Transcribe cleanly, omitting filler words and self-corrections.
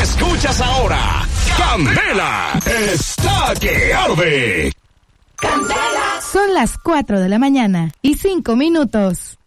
Escuchas ahora Candela está que arde. Son las 4 de la mañana y 5 minutos.